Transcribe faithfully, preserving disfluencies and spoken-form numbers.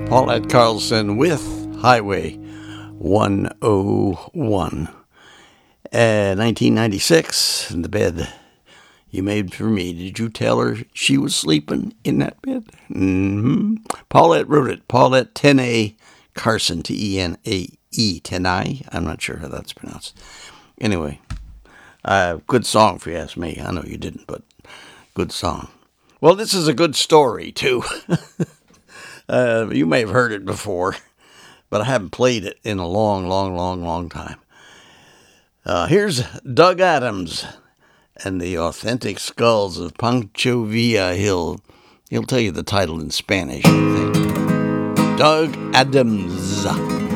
Paulette Carlson with Highway one oh one. Uh, nineteen ninety-six, in the bed you made for me. Did you tell her she was sleeping in that bed? Mm-hmm. Paulette wrote it. Paulette Tenay Carson, T E N A E, Tenay. I'm not sure how that's pronounced. Anyway, uh, good song if you ask me. I know you didn't, but good song. Well, this is a good story, too. uh, you may have heard it before, but I haven't played it in a long, long, long, long time. Uh, here's Doug Adams and the Authentic Skulls of Pancho Villa. He'll, he'll tell you the title in Spanish, I think. Doug Adams.